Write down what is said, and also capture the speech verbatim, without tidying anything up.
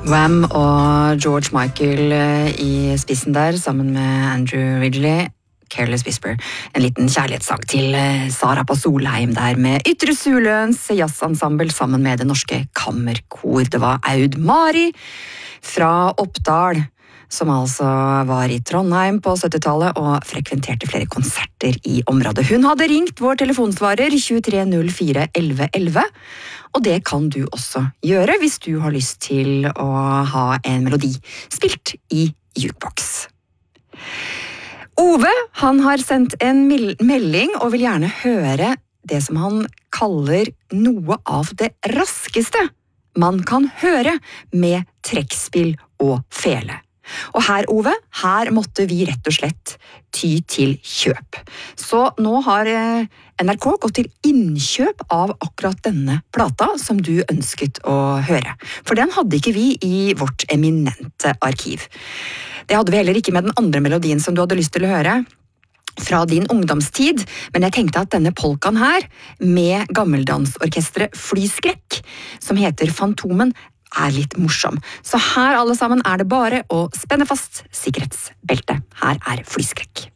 Wham og George Michael i spissen der, sammen med Andrew Ridgeley. Careless Whisper, en liten kjærlighetssang til Sara på Solheim der med Ytre Suløns jazzensemble sammen med det norske kammerkor. Det var Aud Mari fra Oppdal, som altså var i Trondheim på syttitallet og frekventerte flere konserter i området. Hun hadde ringt vår telefonsvarer tjuetre null fire elleve elleve, og det kan du også gjøre hvis du har lyst til å ha en melodi spilt i jukebox. Ove, han har sendt en melding og vil gjerne høre det som han kaller noe av det raskeste man kan høre med trekkspill og fele. Og her, Ove, her måtte vi rett og slett ty til kjøp. Så nå har N R K gått til innkjøp av akkurat denne plata som du ønsket å høre. For den hadde ikke vi i vårt eminente arkiv. Det hadde vi heller ikke med den andre melodien som du hadde lyst til å høre fra din ungdomstid, men jeg tenkte at denne polkaen her, med gammeldansorkestret Flyskrekk, som heter Fantomen, er litt morsom. Så her alle sammen er det bare å spenne fast sikkerhetsbeltet. Her er Flyskrekk.